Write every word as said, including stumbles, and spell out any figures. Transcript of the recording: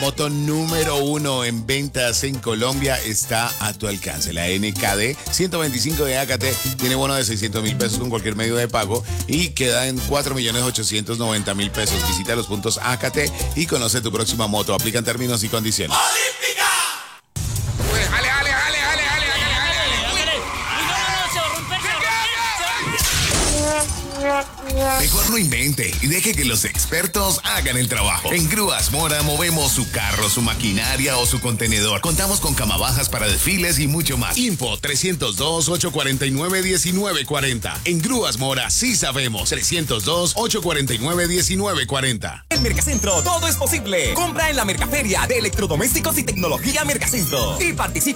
moto número uno en ventas en Colombia está a tu alcance. La N K D ciento veinticinco de A K T tiene bono de seiscientos mil pesos con cualquier medio de pago y queda en cuatro millones ochocientos noventa mil pesos. Visita los puntos A K T y conoce tu próxima moto. Aplican términos y condiciones. ¡Olímpica! Pues, jale, jale, jale, jale, jale, jale, jale. Mejor no invente y deje que los expertos hagan el trabajo. En Grúas Mora movemos su carro, su maquinaria o su contenedor. Contamos con camabajas para desfiles y mucho más. Info trescientos dos, ochocientos cuarenta y nueve, diecinueve cuarenta. En Grúas Mora sí sabemos. trescientos dos, ochocientos cuarenta y nueve, diecinueve cuarenta. En Mercacentro todo es posible. Compra en la Mercaferia de Electrodomésticos y Tecnología Mercacentro y participa